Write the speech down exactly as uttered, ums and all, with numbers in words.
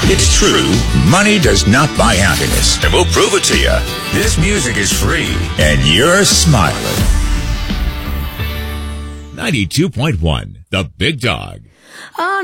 It's true, money does not buy happiness. And we'll prove it to you. This music is free, and you're smiling. ninety-two point one, The Big Dog. Oh,